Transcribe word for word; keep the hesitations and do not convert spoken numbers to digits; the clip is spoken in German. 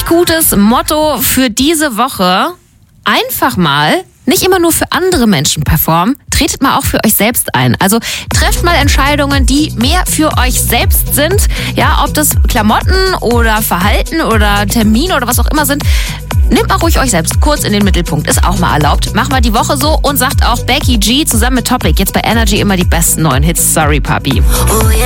richtig gutes Motto für diese Woche. Einfach mal nicht immer nur für andere Menschen performen, tretet mal auch für euch selbst ein. Also trefft mal Entscheidungen, die mehr für euch selbst sind. Ja, ob das Klamotten oder Verhalten oder Termine oder was auch immer sind. Nehmt mal ruhig euch selbst kurz in den Mittelpunkt. Ist auch mal erlaubt. Macht mal die Woche so und sagt auch Becky G zusammen mit Topic jetzt bei Energy immer die besten neuen Hits. Sorry, Papi.